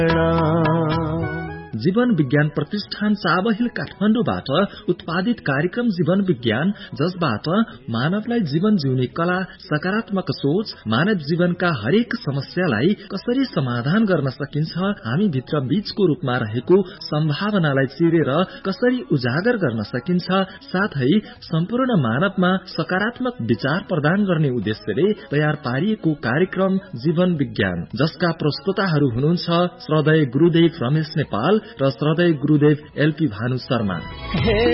जीवन विज्ञान प्रतिष्ठान चाबहिल काठमाडौँबाट उत्पादित कार्यक्रम जीवन विज्ञान, जसबाट मानवलाई जीवन जिउने कला, सकारात्मक सोच, मानव जीवनका हरेक समस्यालाई कसरी समाधान गर्न सकिन्छ, हामी भित्र बीजको रूपमा रहेको सम्भावनालाई चिरेर कसरी उजागर गर्न सकिन्छ, साथै सम्पूर्ण मानवमा सकारात्मक विचार प्रदान गर्ने उद्देश्यले तयार पारिएको कार्यक्रम जीवन विज्ञान, जसका प्रस्तोताहरू हुनुहुन्छ श्रद्धेय गुरुदेव रमेश नेपाल र श्रद्धेय गुरुदेव एलपी भानु शर्मा।